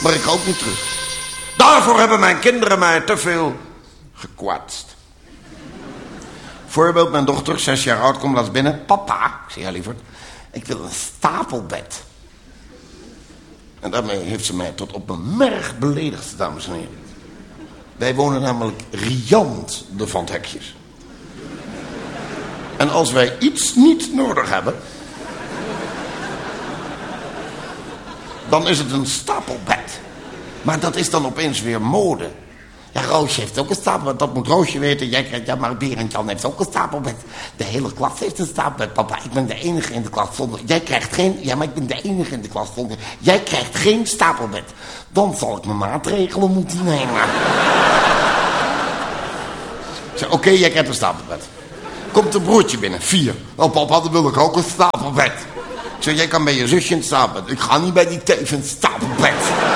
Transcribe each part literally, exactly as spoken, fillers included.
Maar ik ga ook niet terug. Daarvoor hebben mijn kinderen mij te veel gekwaadst. Voorbeeld, mijn dochter, zes jaar oud, komt laatst binnen. Papa, ik zeg ja lieverd, ik wil een stapelbed. En daarmee heeft ze mij tot op mijn merg beledigd, dames en heren. Wij wonen namelijk riant de Van 't Hekjes. En als wij iets niet nodig hebben, dan is het een stapelbed. Maar dat is dan opeens weer mode. Ja, Roosje heeft ook een stapelbed. Dat moet Roosje weten. Jij krijgt, ja, maar Berend Jan heeft ook een stapelbed. De hele klas heeft een stapelbed. Papa, ik ben de enige in de klas zonder. Jij krijgt geen... Ja, maar ik ben de enige in de klas zonder. Jij krijgt geen stapelbed. Dan zal ik mijn maatregelen moeten nemen. Ik zeg, oké, okay, jij krijgt een stapelbed. Komt een broertje binnen. Vier. Oh, papa, dan wil ik ook een stapelbed. Ik zeg, jij kan bij je zusje in het stapelbed. Ik ga niet bij die teef in het stapelbed.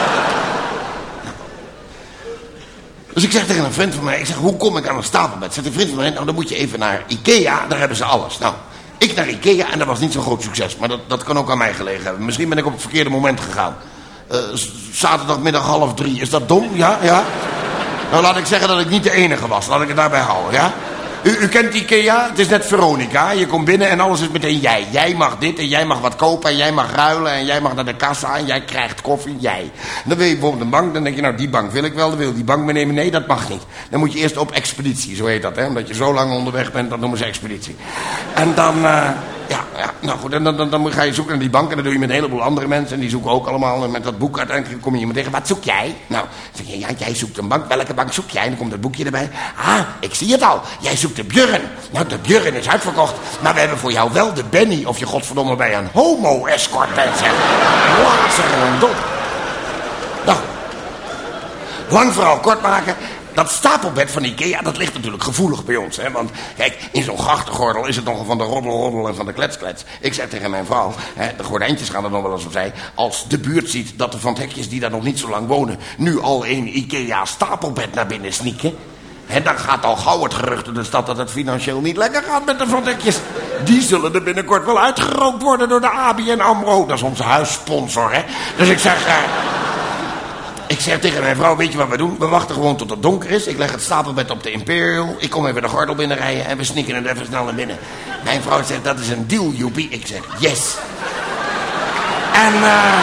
Dus ik zeg tegen een vriend van mij, ik zeg, hoe kom ik aan een stapelbed? Zegt een vriend van mij, nou dan moet je even naar Ikea, daar hebben ze alles. Nou, ik naar Ikea en dat was niet zo'n groot succes, maar dat, dat kan ook aan mij gelegen hebben. Misschien ben ik op het verkeerde moment gegaan. Uh, zaterdagmiddag half drie, is dat dom? Ja, ja. Nou, laat ik zeggen dat ik niet de enige was, laat ik het daarbij houden, ja. U, u kent Ikea, het is net Veronica. Je komt binnen en alles is meteen jij. Jij mag dit en jij mag wat kopen en jij mag ruilen en jij mag naar de kassa en jij krijgt koffie, jij. Dan wil je bijvoorbeeld een bank, dan denk je, nou die bank wil ik wel, dan wil je die bank meenemen. Nee, dat mag niet. Dan moet je eerst op expeditie, zo heet dat, hè. Omdat je zo lang onderweg bent, dat noemen ze expeditie. En dan, uh, ja, ja, nou goed, en dan, dan, dan ga je zoeken naar die bank en dat doe je met een heleboel andere mensen. En die zoeken ook allemaal, en met dat boek uiteindelijk kom je iemand tegen. Wat zoek jij? Nou, dan zeg je, ja, jij zoekt een bank. Welke bank zoek jij? En dan komt dat boekje erbij. Ah, ik zie het al. Jij zoekt de Björn. Nou, de Björn is uitverkocht. Maar we hebben voor jou wel de Benny. Of je godverdomme bij een homo-escort bent, zeg. Lazer en dop. Nou, lang verhaal kort maken. Dat stapelbed van Ikea, dat ligt natuurlijk gevoelig bij ons. Hè? Want kijk, in zo'n grachtengordel is het nogal van de roddel-roddel en van de kletsklets. Ik zeg tegen mijn vrouw, hè, de gordijntjes gaan er nog wel eens op zij. Als de buurt ziet dat de Van 't Hekjes die daar nog niet zo lang wonen, nu al een Ikea stapelbed naar binnen sneaken. Hè, dan gaat al gauw het gerucht in de stad dat het financieel niet lekker gaat met de Van 't Hekjes. Die zullen er binnenkort wel uitgerookt worden door de A B N AMRO. Dat is onze huissponsor, hè. Dus ik zeg... Uh, Ik zeg tegen mijn vrouw, weet je wat we doen? We wachten gewoon tot het donker is. Ik leg het stapelbed op de Imperial. Ik kom even de gordel binnenrijden en we sneaken het even snel naar binnen. Mijn vrouw zegt, dat is een deal, joepie. Ik zeg, yes. En uh,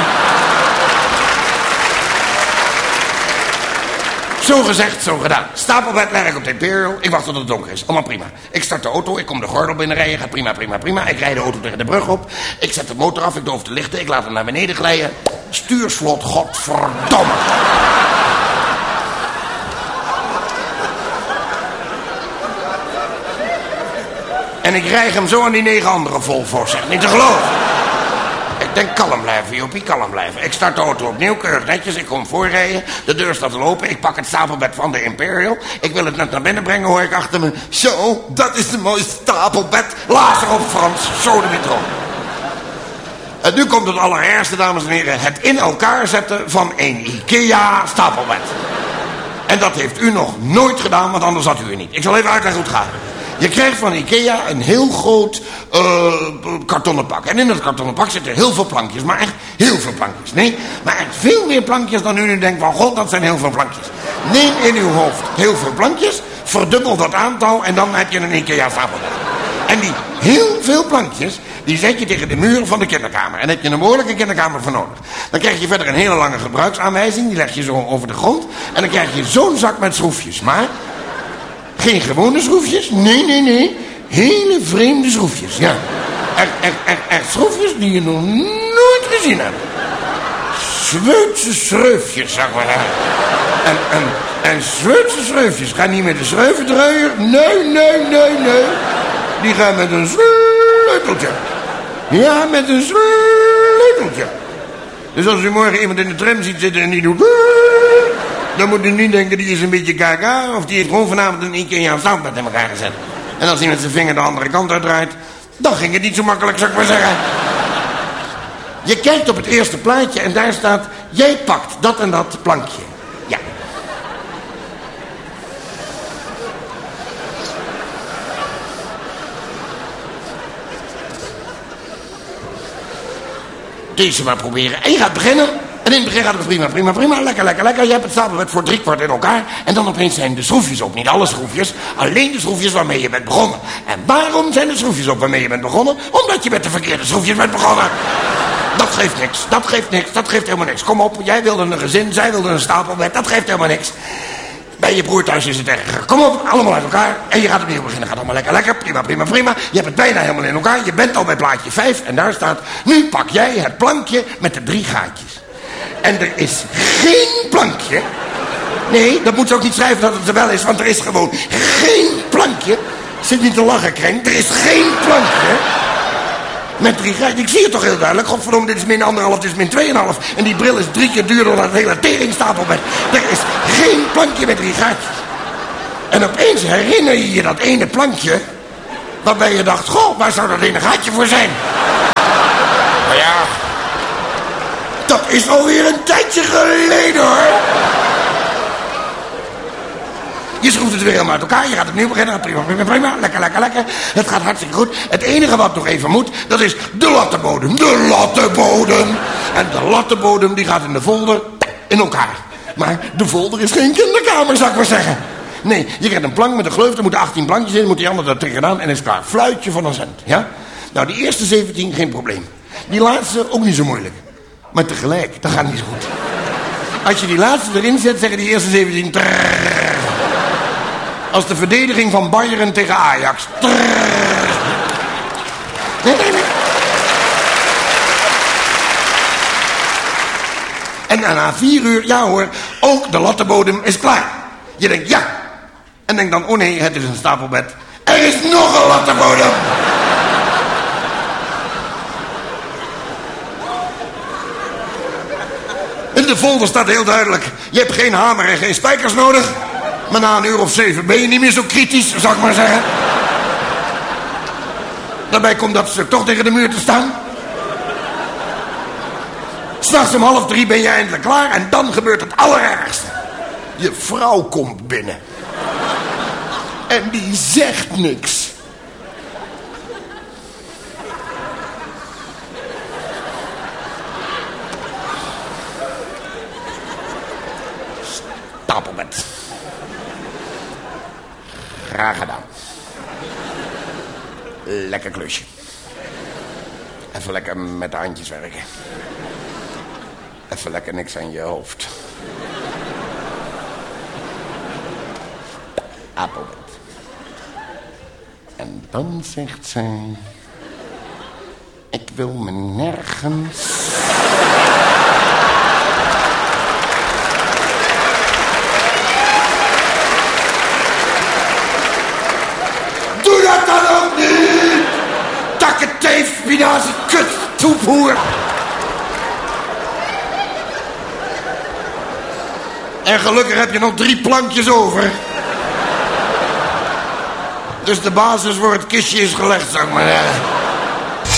zo gezegd, zo gedaan. Stapelbed leg ik op de Imperial. Ik wacht tot het donker is. Allemaal prima. Ik start de auto. Ik kom de gordel binnenrijden. Gaat prima, prima, prima. Ik rijd de auto tegen de brug op. Ik zet de motor af. Ik doof de lichten. Ik laat hem naar beneden glijden. Stuurslot, godverdomme. En ik rijg hem zo aan die negen andere Volvo's. Zeg, niet te geloven. Ik denk, kalm blijven, Jopie, kalm blijven. Ik start de auto opnieuw, keurig netjes. Ik kom voorrijden. De deur staat al open. Ik pak het stapelbed van de Imperial. Ik wil het net naar binnen brengen, hoor ik achter me. Zo, dat is een mooi stapelbed. Later op, Frans. Zo de metro. En nu komt het allerergste, dames en heren. Het in elkaar zetten van een Ikea stapelbed. En dat heeft u nog nooit gedaan, want anders had u er niet. Ik zal even uitleggen hoe het gaat. Je krijgt van Ikea een heel groot uh, kartonnen pak. En in dat kartonnen pak zitten heel veel plankjes. Maar echt heel veel plankjes. Nee, maar echt veel meer plankjes dan u nu denkt van... God, dat zijn heel veel plankjes. Neem in uw hoofd heel veel plankjes. Verdubbel dat aantal en dan heb je een Ikea stapelbed. En die heel veel plankjes, die zet je tegen de muur van de kinderkamer. En daar heb je een behoorlijke kinderkamer voor nodig. Dan krijg je verder een hele lange gebruiksaanwijzing. Die leg je zo over de grond. En dan krijg je zo'n zak met schroefjes. Maar geen gewone schroefjes. Nee, nee, nee. Hele vreemde schroefjes. Ja. Echt, echt, echt, echt schroefjes die je nog nooit gezien hebt. Zweedse schroefjes, zeg maar. En, en, en Zweedse schroefjes gaan niet met de schroefendruier. Nee, nee, nee, nee. Die gaan met een sleuteltje. Ja, met een sleuteltje. Dus als u morgen iemand in de tram ziet zitten en die doet... dan moet u niet denken, die is een beetje gaga... of die heeft gewoon vanavond een Ikea stapelbed in elkaar gezet. En als hij met zijn vinger de andere kant uitdraait... dan ging het niet zo makkelijk, zou ik maar zeggen. Je kijkt op het eerste plaatje en daar staat... jij pakt dat en dat plankje. Ja. Deze maar proberen. En je gaat beginnen. En in het begin gaat het prima, prima, prima. Lekker, lekker, lekker. Je hebt het stapelbed voor driekwart in elkaar. En dan opeens zijn de schroefjes op. Niet alle schroefjes. Alleen de schroefjes waarmee je bent begonnen. En waarom zijn de schroefjes op waarmee je bent begonnen? Omdat je met de verkeerde schroefjes bent begonnen. Dat geeft niks. Dat geeft niks. Dat geeft helemaal niks. Kom op. Jij wilde een gezin. Zij wilde een stapelbed. Dat geeft helemaal niks. Bij je broer thuis is het erger. Kom op, allemaal uit elkaar. En je gaat opnieuw beginnen. Gaat allemaal lekker, lekker. Prima, prima, prima. Je hebt het bijna helemaal in elkaar. Je bent al bij plaatje vijf. En daar staat, nu pak jij het plankje met de drie gaatjes. En er is geen plankje. Nee, dat moet ze ook niet schrijven dat het er wel is. Want er is gewoon geen plankje. Zit niet te lachen, Krenk. Er is geen plankje. Met drie gaatjes. Ik zie het toch heel duidelijk. Godverdomme, dit is min anderhalf, dit is min tweeënhalf. En die bril is drie keer duurder dan het hele teringstapelbed. Er is geen plankje met drie gaatjes. En opeens herinner je je dat ene plankje. Waarbij je dacht, goh, waar zou dat ene gaatje voor zijn? Nou ja, dat is alweer een tijdje geleden, hoor. Je schroeft het weer helemaal uit elkaar. Je gaat opnieuw beginnen. Prima, prima, prima. Lekker, lekker, lekker. Het gaat hartstikke goed. Het enige wat nog even moet, dat is de lattenbodem. De lattenbodem. En de lattenbodem die gaat in de folder in elkaar. Maar de folder is geen kinderkamer, zou ik maar zeggen. Nee, je krijgt een plank met een gleuf. Er moeten achttien plankjes in. Moet die andere er tegenaan en is klaar. Fluitje van een cent. Ja? Nou, die eerste zeventien geen probleem. Die laatste ook niet zo moeilijk. Maar tegelijk, dat gaat niet zo goed. Als je die laatste erin zet, zeggen die eerste zeventien... Trrr. Als de verdediging van Bayern tegen Ajax. Trrr. Nee, nee, nee. En na vier uur, ja hoor, ook de lattenbodem is klaar. Je denkt, ja. En denkt dan, oh nee, het is een stapelbed. Er is nog een lattenbodem. In de folder staat heel duidelijk. Je hebt geen hamer en geen spijkers nodig. Maar na een uur of zeven ben je niet meer zo kritisch, zou ik maar zeggen. Daarbij komt dat stuk toch tegen de muur te staan. 'S'nachts om half drie ben je eindelijk klaar en dan gebeurt het allerergste. Je vrouw komt binnen. En die zegt niks. Stapelbed. Graag gedaan. Lekker klusje. Even lekker met de handjes werken. Even lekker niks aan je hoofd. Appelbed. En dan zegt zij... Ik wil me nergens... Doe dat dan ook niet! Takketeef, spinazie, kut, toepoer. En gelukkig heb je nog drie plankjes over. Dus de basis voor het kistje is gelegd, zeg maar.